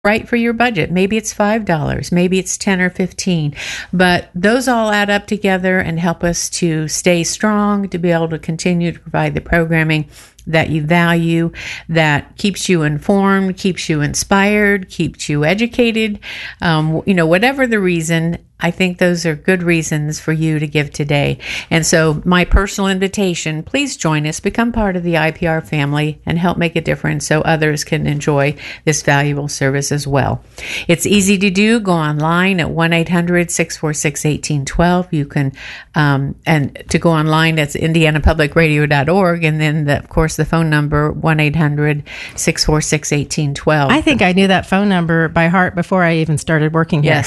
right for your budget. Maybe it's $5, maybe it's 10 or 15, but those all add up together and help us to stay strong, to be able to continue to provide the programming that you value, that keeps you informed, keeps you inspired, keeps you educated. Whatever the reason, I think those are good reasons for you to give today. And so my personal invitation, please join us, become part of the IPR family, and help make a difference so others can enjoy this valuable service as well. It's easy to do. Go online at 1-800-646-1812. You can, and to go online, that's indianapublicradio.org. And then, of course, the phone number, 1-800-646-1812. I think I knew that phone number by heart before I even started working here.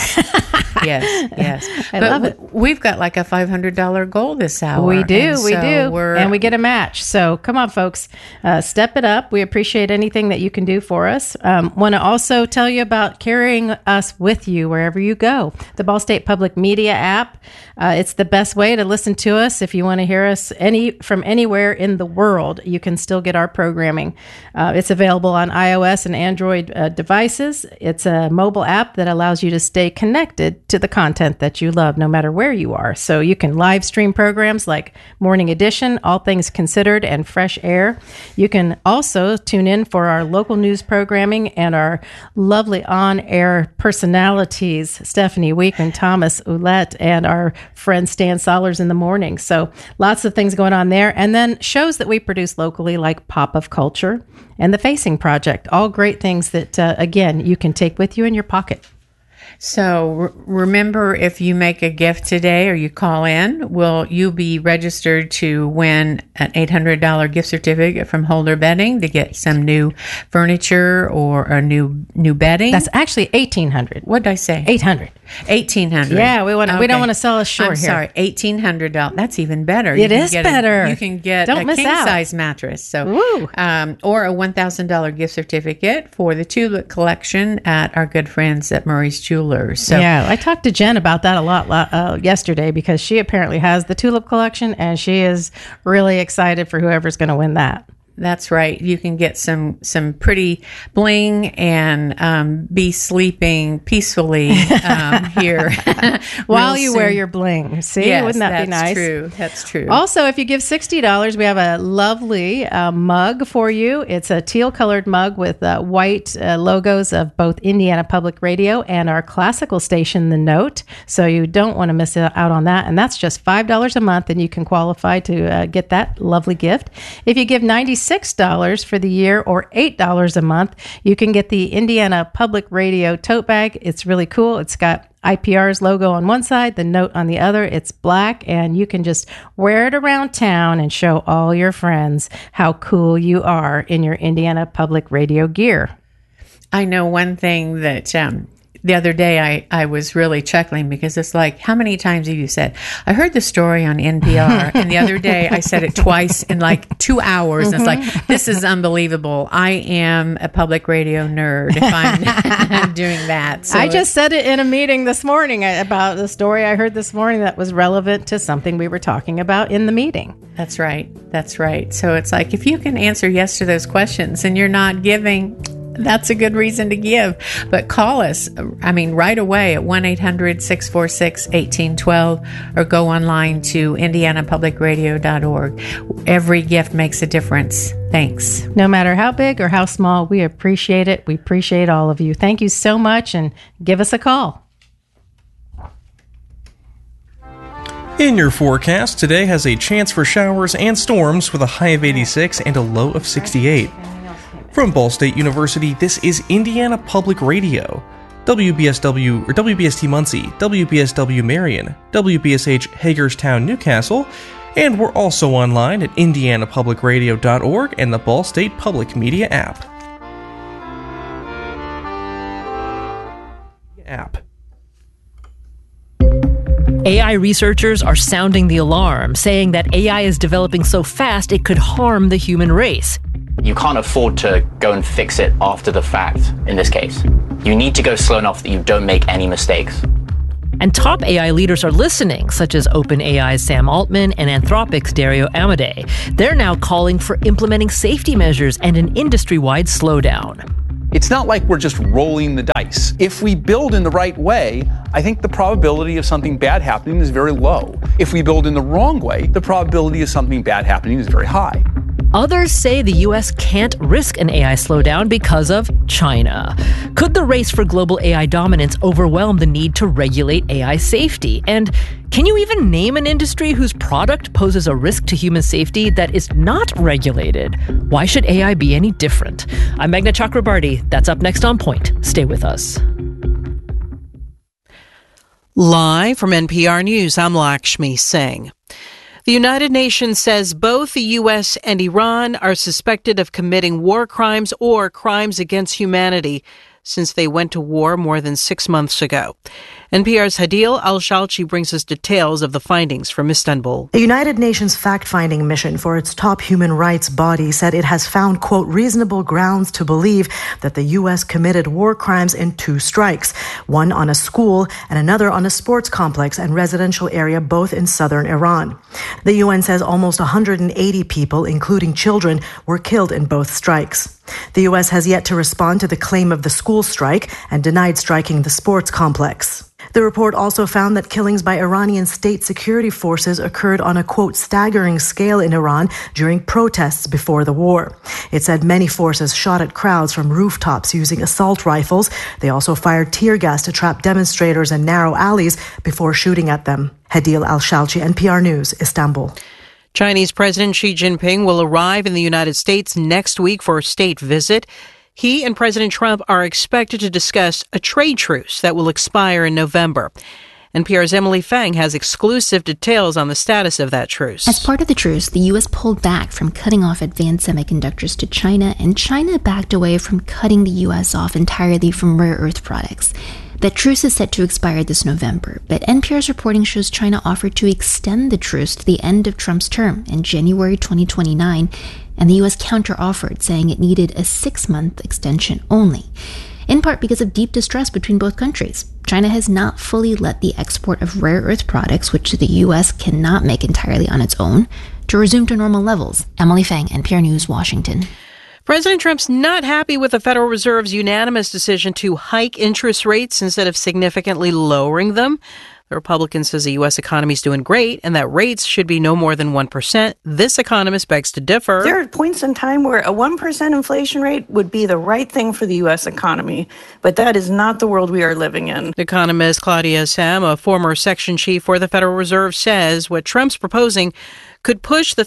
Yes. I love it. We've got like a $500 goal this hour. We do. And we get a match. So come on, folks, step it up. We appreciate anything that you can do for us. Want to also tell you about carrying us with you wherever you go. The Ball State Public Media app. It's the best way to listen to us. If you want to hear us from anywhere in the world, you can still get our programming. It's available on iOS and Android devices. It's a mobile app that allows you to stay connected to the content that you love, no matter where you are. So you can live stream programs like Morning Edition, All Things Considered, and Fresh Air. You can also tune in for our local news programming and our lovely on-air personalities, Stephanie Week and Thomas Ouellette, and our friend Stan Sollers in the morning. So lots of things going on there. And then shows that we produce locally like Pop of Culture and The Facing Project. All great things that, again, you can take with you in your pocket. So remember, if you make a gift today or you call in, will you be registered to win an $800 gift certificate from Holder Bedding to get some new furniture or a new bedding? That's actually $1,800. What did I say? $1,800. Yeah, we don't want to sell us short here. Sorry, $1,800. That's even better. It is better. You can get a king size mattress. So, or a $1,000 gift certificate for the Tulip collection at our good friends at Murray's Jewelers. So, yeah, I talked to Jen about that a lot yesterday because she apparently has the Tulip collection and she is really excited for whoever's going to win that. That's right. You can get some pretty bling and be sleeping peacefully here while you wear your bling. See, yes, wouldn't that be nice? That's true. Also, if you give $60, we have a lovely mug for you. It's a teal-colored mug with white logos of both Indiana Public Radio and our classical station, The Note. So you don't want to miss out on that. And that's just $5 a month, and you can qualify to get that lovely gift. If you give $96 for the year or $8 a month, you can get the Indiana Public Radio tote bag. It's really cool. It's got IPR's logo on one side, the Note on the other. It's black, and you can just wear it around town and show all your friends how cool you are in your Indiana Public Radio gear. I know one thing that the other day I was really chuckling because it's like, how many times have you said, I heard the story on NPR, and the other day I said it twice in like 2 hours. And it's like, this is unbelievable. I am a public radio nerd if I'm doing that. So I just said it in a meeting this morning about the story I heard this morning that was relevant to something we were talking about in the meeting. That's right. So it's like, if you can answer yes to those questions and you're not giving, that's a good reason to give. But call us, right away at 1-800-646-1812 or go online to indianapublicradio.org. Every gift makes a difference. Thanks. No matter how big or how small, we appreciate it. We appreciate all of you. Thank you so much, and give us a call. In your forecast, today has a chance for showers and storms with a high of 86 and a low of 68. From Ball State University, this is Indiana Public Radio. WBST Muncie, WBSW Marion, WBSH Hagerstown, Newcastle, and we're also online at indianapublicradio.org and the Ball State Public Media app. AI researchers are sounding the alarm, saying that AI is developing so fast it could harm the human race. You can't afford to go and fix it after the fact, in this case. You need to go slow enough that you don't make any mistakes. And top AI leaders are listening, such as OpenAI's Sam Altman and Anthropic's Dario Amodei. They're now calling for implementing safety measures and an industry-wide slowdown. It's not like we're just rolling the dice. If we build in the right way, I think the probability of something bad happening is very low. If we build in the wrong way, the probability of something bad happening is very high. Others say the U.S. can't risk an AI slowdown because of China. Could the race for global AI dominance overwhelm the need to regulate AI safety? And can you even name an industry whose product poses a risk to human safety that is not regulated? Why should AI be any different? I'm Meghna Chakrabarty. That's up next on Point. Stay with us. Live from NPR News, I'm Lakshmi Singh. The United Nations says both the U.S. and Iran are suspected of committing war crimes or crimes against humanity since they went to war more than 6 months ago. NPR's Hadil Al-Shalchi brings us details of the findings from Istanbul. The United Nations fact-finding mission for its top human rights body said it has found, quote, reasonable grounds to believe that the U.S. committed war crimes in 2 strikes, one on a school and another on a sports complex and residential area, both in southern Iran. The UN says almost 180 people, including children, were killed in both strikes. The U.S. has yet to respond to the claim of the school strike and denied striking the sports complex. The report also found that killings by Iranian state security forces occurred on a, quote, staggering scale in Iran during protests before the war. It said many forces shot at crowds from rooftops using assault rifles. They also fired tear gas to trap demonstrators in narrow alleys before shooting at them. Hadil Al-Shalchi, NPR News, Istanbul. Chinese President Xi Jinping will arrive in the United States next week for a state visit. He and President Trump are expected to discuss a trade truce that will expire in November. NPR's Emily Fang has exclusive details on the status of that truce. As part of the truce, the U.S. pulled back from cutting off advanced semiconductors to China, and China backed away from cutting the U.S. off entirely from rare earth products. That truce is set to expire this November, but NPR's reporting shows China offered to extend the truce to the end of Trump's term in January 2029, and the U.S. counter-offered, saying it needed a 6-month extension only, in part because of deep distrust between both countries. China has not fully let the export of rare earth products, which the U.S. cannot make entirely on its own, to resume to normal levels. Emily Fang, NPR News, Washington. President Trump's not happy with the Federal Reserve's unanimous decision to hike interest rates instead of significantly lowering them. The Republican says the U.S. economy is doing great and that rates should be no more than 1%. This economist begs to differ. There are points in time where a 1% inflation rate would be the right thing for the U.S. economy, but that is not the world we are living in. Economist Claudia Sahm, a former section chief for the Federal Reserve, says what Trump's proposing could push the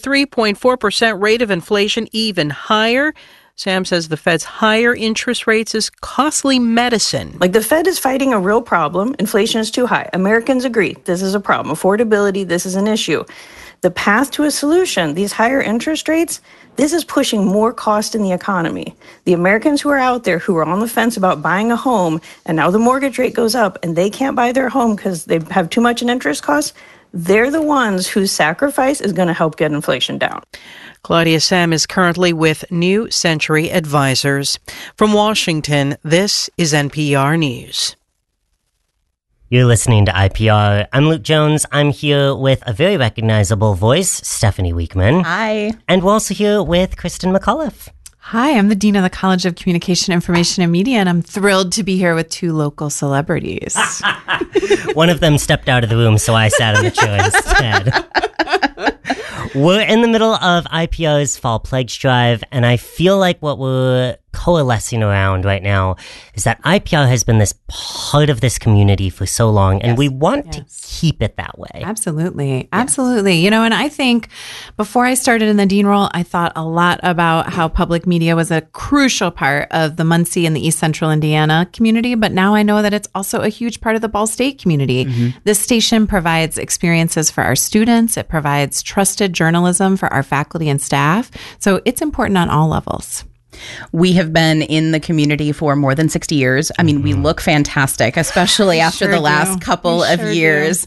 3.4% rate of inflation even higher. Sam says the Fed's higher interest rates is costly medicine. Like, the Fed is fighting a real problem. Inflation is too high. Americans agree this is a problem. Affordability, this is an issue. The path to a solution, these higher interest rates, this is pushing more cost in the economy. The Americans who are out there who are on the fence about buying a home, and now the mortgage rate goes up and they can't buy their home because they have too much in interest costs, they're the ones whose sacrifice is going to help get inflation down. Claudia Sahm is currently with New Century Advisors. From Washington, this is NPR News. You're listening to IPR. I'm Luke Jones. I'm here with a very recognizable voice, Stephanie Weekman. Hi. And we're also here with Kristen McAuliffe. Hi, I'm the Dean of the College of Communication, Information, and Media, and I'm thrilled to be here with 2 local celebrities. One of them stepped out of the room, so I sat in the chair instead. We're in the middle of IPR's Fall Pledge Drive, and I feel like what we're coalescing around right now is that IPR has been this part of this community for so long, and we want to keep it that way. Absolutely. Absolutely. You know, and I think before I started in the dean role, I thought a lot about how public media was a crucial part of the Muncie and the East Central Indiana community, but now I know that it's also a huge part of the Ball State community. Mm-hmm. This station provides experiences for our students. It provides trusted journalism for our faculty and staff. So it's important on all levels. We have been in the community for more than 60 years. I mean, we look fantastic, especially after the last couple of years.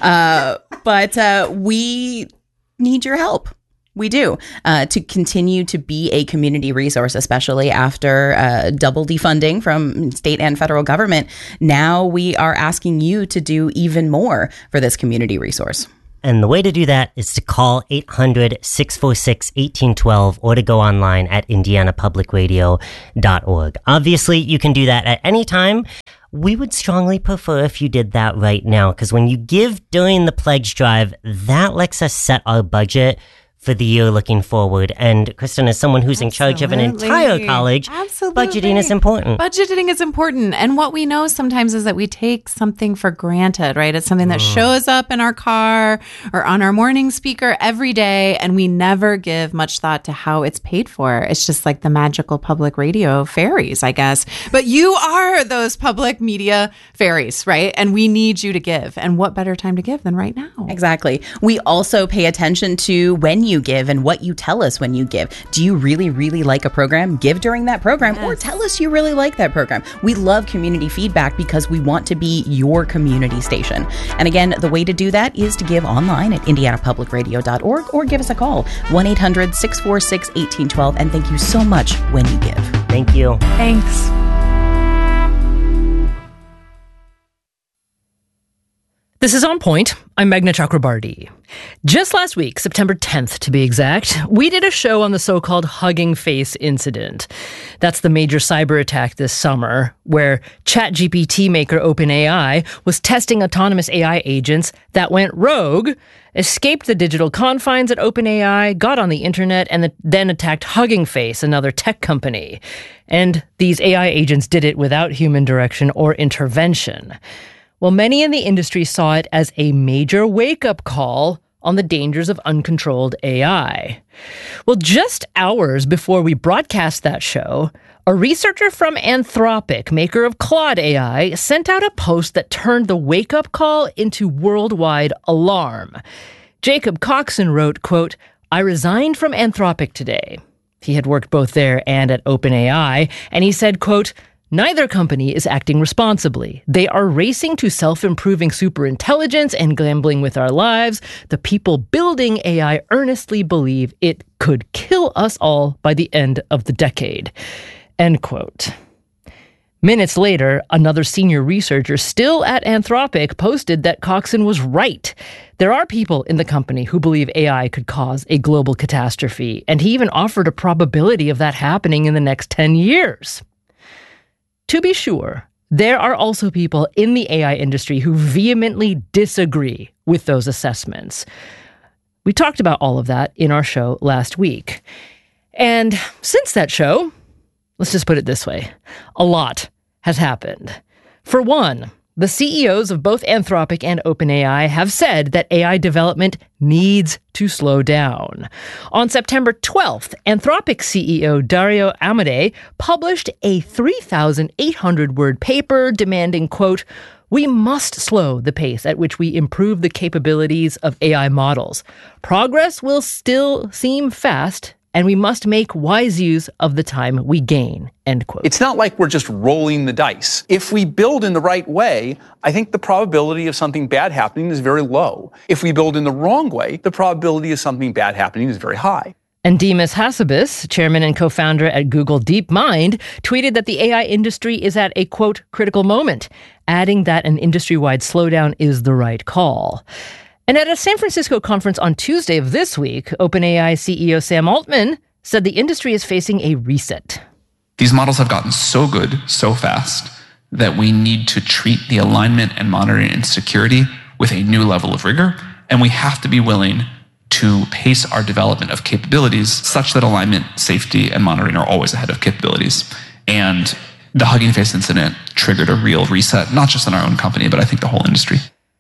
But we need your help. We do, to continue to be a community resource, especially after double defunding from state and federal government. Now we are asking you to do even more for this community resource. And the way to do that is to call 800-646-1812 or to go online at indianapublicradio.org. Obviously, you can do that at any time. We would strongly prefer if you did that right now, because when you give during the pledge drive, that lets us set our budget for the year looking forward. And Kristen, as someone who's in charge of an entire college, budgeting is important. Budgeting is important. And what we know sometimes is that we take something for granted, right? It's something that shows up in our car or on our morning speaker every day, and we never give much thought to how it's paid for. It's just like the magical public radio fairies, I guess. But you are those public media fairies, right? And we need you to give. And what better time to give than right now? Exactly. We also pay attention to when you give and what you tell us when you give. Do you really, really like a program? Give during that program, or tell us you really like that program. We love community feedback because we want to be your community station. And again, the way to do that is to give online at indianapublicradio.org or give us a call, 1-800-646-1812. And thank you so much when you give. Thank you. Thanks. This is On Point. I'm Meghna Chakrabarty. Just last week, September 10th to be exact, we did a show on the so-called Hugging Face incident. That's the major cyber attack this summer, where ChatGPT maker OpenAI was testing autonomous AI agents that went rogue, escaped the digital confines at OpenAI, got on the internet, and then attacked Hugging Face, another tech company. And these AI agents did it without human direction or intervention. Well, many in the industry saw it as a major wake-up call on the dangers of uncontrolled AI. Well, just hours before we broadcast that show, a researcher from Anthropic, maker of Claude AI, sent out a post that turned the wake-up call into worldwide alarm. Jacob Coxon wrote, quote, "I resigned from Anthropic today." He had worked both there and at OpenAI, and he said, quote, "Neither company is acting responsibly. They are racing to self-improving superintelligence and gambling with our lives. The people building AI earnestly believe it could kill us all by the end of the decade." End quote. Minutes later, another senior researcher still at Anthropic posted that Coxon was right. There are people in the company who believe AI could cause a global catastrophe, and he even offered a probability of that happening in the next 10 years. To be sure, there are also people in the AI industry who vehemently disagree with those assessments. We talked about all of that in our show last week. And since that show, let's just put it this way, a lot has happened. For one, the CEOs of both Anthropic and OpenAI have said that AI development needs to slow down. On September 12th, Anthropic CEO Dario Amodei published a 3,800-word paper demanding, quote, "We must slow the pace at which we improve the capabilities of AI models. Progress will still seem fast, and we must make wise use of the time we gain," end quote. It's not like we're just rolling the dice. If we build in the right way, I think the probability of something bad happening is very low. If we build in the wrong way, the probability of something bad happening is very high. And Demis Hassabis, chairman and co-founder at Google DeepMind, tweeted that the AI industry is at a, quote, critical moment, adding that an industry-wide slowdown is the right call. And at a San Francisco conference on Tuesday of this week, OpenAI CEO Sam Altman said the industry is facing a reset. These models have gotten so good so fast that we need to treat the alignment and monitoring and security with a new level of rigor, and we have to be willing to pace our development of capabilities such that alignment, safety, and monitoring are always ahead of capabilities. And the Hugging Face incident triggered a real reset, not just in our own company, but I think the whole industry.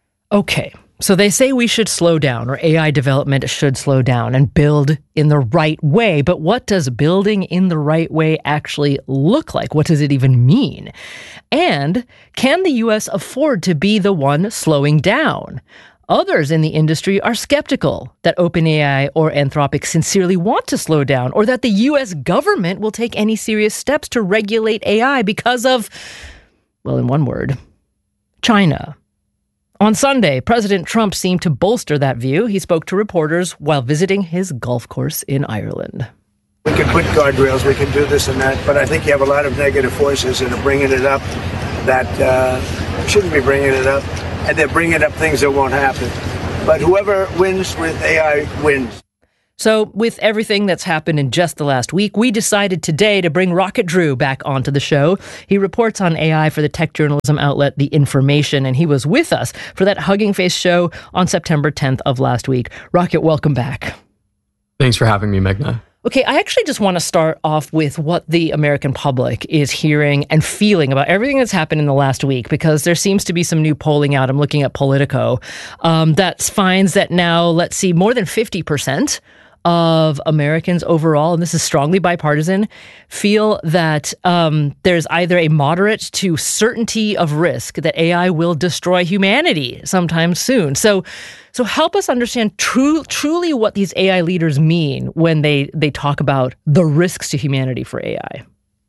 Okay. So they say we should slow down, or AI development should slow down and build in the right way. But what does building in the right way actually look like? What does it even mean? And can the U.S. afford to be the one slowing down? Others in the industry are skeptical that OpenAI or Anthropic sincerely want to slow down, or that the U.S. government will take any serious steps to regulate AI because of, well, in one word, China. On Sunday, President Trump seemed to bolster that view. He spoke to reporters while visiting his golf course in Ireland. We can put guardrails, we can do this and that, but I think you have a lot of negative forces that are bringing it up that shouldn't be bringing it up, and they're bringing up things that won't happen. But whoever wins with AI wins. So, with everything that's happened in just the last week, we decided today to bring Rocket Drew back onto the show. He reports on AI for the tech journalism outlet The Information, and he was with us for that Hugging Face show on September 10th of last week. Rocket, welcome back. Thanks for having me, Meghna. Okay, I actually just want to start off with what the American public is hearing and feeling about everything that's happened in the last week, because there seems to be some new polling out. I'm looking at Politico that finds that now, let's see, more than 50% of Americans overall, and this is strongly bipartisan, feel that there's either a moderate to certainty of risk that AI will destroy humanity sometime soon. So help us understand truly what these AI leaders mean when they talk about the risks to humanity for AI.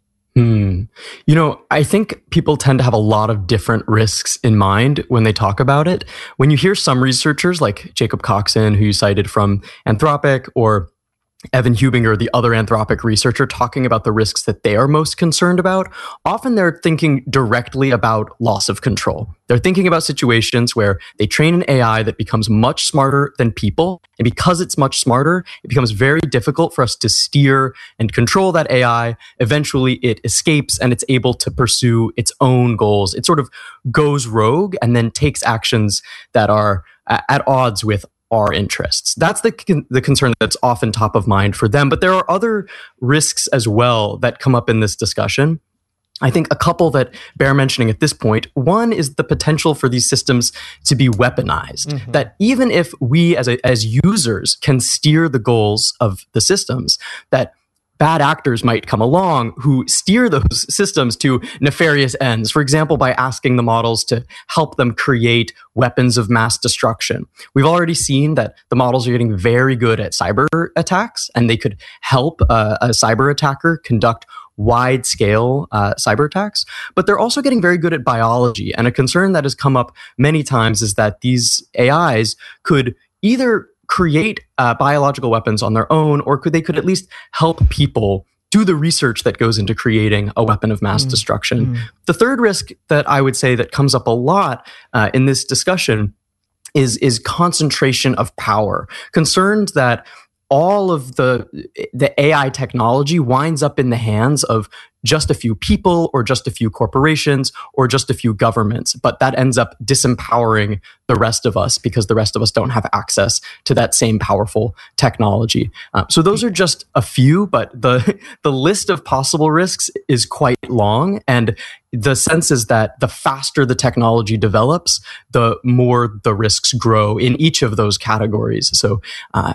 You know, I think people tend to have a lot of different risks in mind when they talk about it. When you hear some researchers like Jacob Coxon, who you cited from Anthropic, or Evan Hubinger, the other Anthropic researcher, talking about the risks that they are most concerned about, often they're thinking directly about loss of control. They're thinking about situations where they train an AI that becomes much smarter than people. And because it's much smarter, it becomes very difficult for us to steer and control that AI. Eventually, it escapes and it's able to pursue its own goals. It sort of goes rogue and then takes actions that are at odds with our interests. That's the concern that's often top of mind for them. But there are other risks as well that come up in this discussion. I think a couple that bear mentioning at this point. One is the potential for these systems to be weaponized. Mm-hmm. That even if we as users can steer the goals of the systems, that bad actors might come along who steer those systems to nefarious ends. For example, by asking the models to help them create weapons of mass destruction. We've already seen that the models are getting very good at cyber attacks, and they could help a cyber attacker conduct wide-scale cyber attacks. But they're also getting very good at biology. And a concern that has come up many times is that these AIs could either create biological weapons on their own, or they could at least help people do the research that goes into creating a weapon of mass destruction. The third risk that I would say that comes up a lot in this discussion is concentration of power. Concerns that all of the AI technology winds up in the hands of just a few people or just a few corporations or just a few governments, but that ends up disempowering the rest of us because the rest of us don't have access to that same powerful technology. So those are just a few, but the list of possible risks is quite long, and the sense is that the faster the technology develops, the more the risks grow in each of those categories. So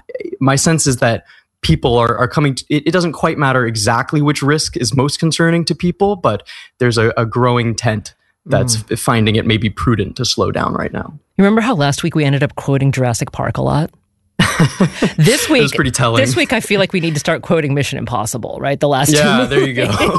my sense is that people are coming to, it doesn't quite matter exactly which risk is most concerning to people, but there's a growing tent that's finding it maybe prudent to slow down right now. You remember how last week we ended up quoting Jurassic Park a lot? This week, it was pretty telling. This week, I feel like we need to start quoting Mission Impossible, right? The last 2 movies. There you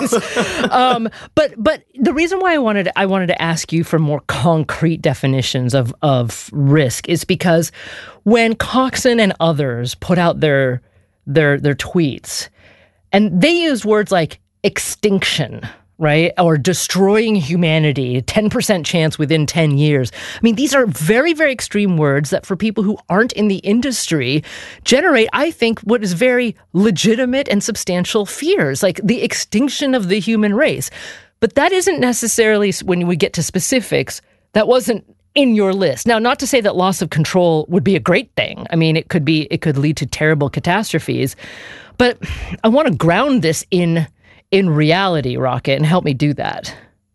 go. But the reason why I wanted to ask you for more concrete definitions of risk is because when Coxon and others put out their tweets, and they use words like extinction, right? Or destroying humanity, 10% chance within 10 years. I mean, these are very, very extreme words that for people who aren't in the industry generate, I think, what is very legitimate and substantial fears, like the extinction of the human race. But that isn't necessarily, when we get to specifics, that wasn't in your list. Now, not to say that loss of control would be a great thing. I mean, it could lead to terrible catastrophes. But I want to ground this in reality, Rocket, and help me do that.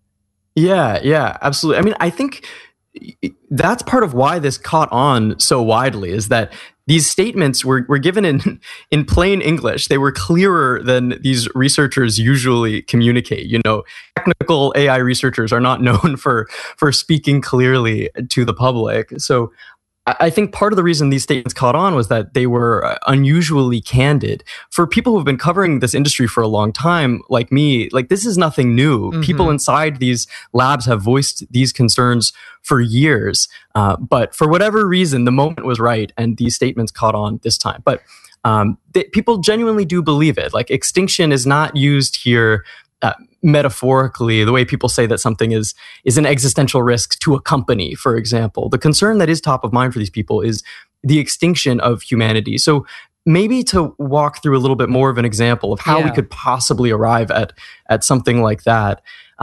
Yeah, absolutely. I mean, I think that's part of why this caught on so widely, is that these statements were given in plain English. They were clearer than these researchers usually communicate. You know, technical AI researchers are not known for speaking clearly to the public. So I think part of the reason these statements caught on was that they were unusually candid. For people who have been covering this industry for a long time, like me, like this is nothing new. Mm-hmm. People inside these labs have voiced these concerns for years. But for whatever reason, the moment was right and these statements caught on this time. But people genuinely do believe it. Like extinction is not used here metaphorically, the way people say that something is an existential risk to a company, for example. The concern that is top of mind for these people is the extinction of humanity. So maybe to walk through a little bit more of an example of how we could possibly arrive at something like that.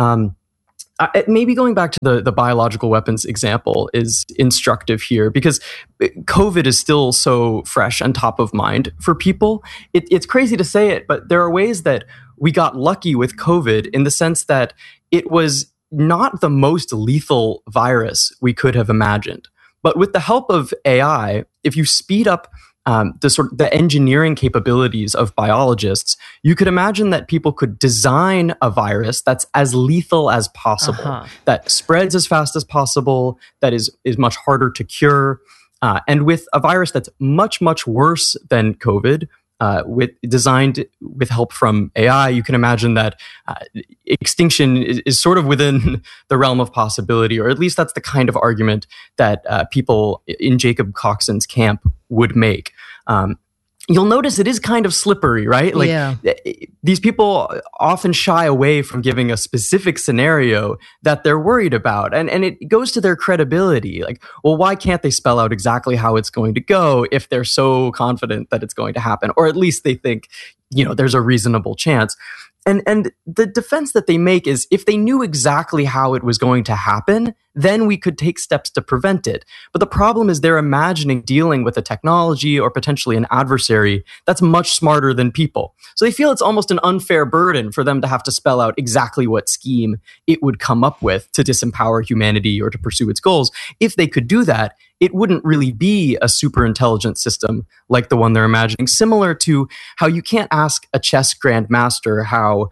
Maybe going back to the biological weapons example is instructive here, because COVID is still so fresh and top of mind for people. It's crazy to say it, but there are ways that we got lucky with COVID in the sense that it was not the most lethal virus we could have imagined. But with the help of AI, if you speed up the engineering capabilities of biologists, you could imagine that people could design a virus that's as lethal as possible, that spreads as fast as possible, that is much harder to cure, and with a virus that's much, much worse than COVID, designed with help from AI, you can imagine that extinction is sort of within the realm of possibility, or at least that's the kind of argument that people in Jacob Coxon's camp would make. You'll notice it is kind of slippery, right? These people often shy away from giving a specific scenario that they're worried about. And it goes to their credibility. Like, well, why can't they spell out exactly how it's going to go if they're so confident that it's going to happen? Or at least they think, there's a reasonable chance. And the defense that they make is if they knew exactly how it was going to happen, then we could take steps to prevent it. But the problem is they're imagining dealing with a technology or potentially an adversary that's much smarter than people. So they feel it's almost an unfair burden for them to have to spell out exactly what scheme it would come up with to disempower humanity or to pursue its goals. If they could do that, it wouldn't really be a super intelligent system like the one they're imagining, similar to how you can't ask a chess grandmaster how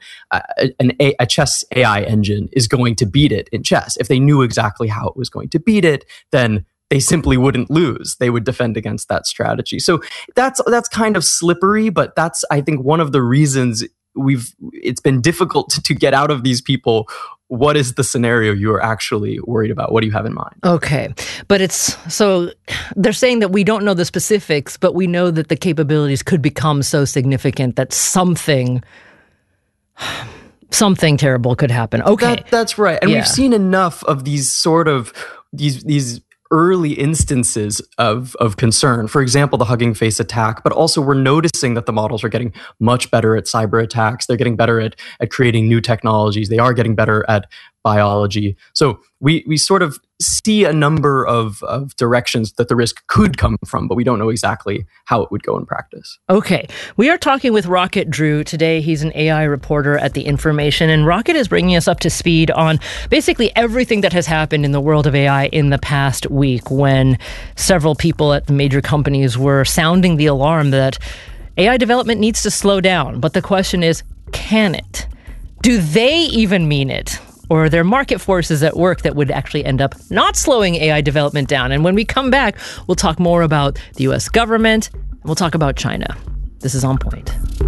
a chess AI engine is going to beat it in chess. If they knew exactly how it was going to beat it, then they simply wouldn't lose. They would defend against that strategy. So that's kind of slippery, but that's, I think, one of the reasons it's been difficult to get out of these people. What is the scenario you are actually worried about? What do you have in mind? Okay. But so they're saying that we don't know the specifics, but we know that the capabilities could become so significant that something terrible could happen. Okay. That's right. And we've seen enough of these sort of these early instances of concern. For example, the Hugging Face attack, but also we're noticing that the models are getting much better at cyber attacks. They're getting better at creating new technologies. They are getting better at biology. So we sort of see a number of directions that the risk could come from, but we don't know exactly how it would go in practice. Okay. We are talking with Rocket Drew today. He's an AI reporter at The Information, and Rocket is bringing us up to speed on basically everything that has happened in the world of AI in the past week, when several people at the major companies were sounding the alarm that AI development needs to slow down. But the question is, can it? Do they even mean it? Or are there market forces at work that would actually end up not slowing AI development down? And when we come back, we'll talk more about the U.S. government, and we'll talk about China. This is On Point.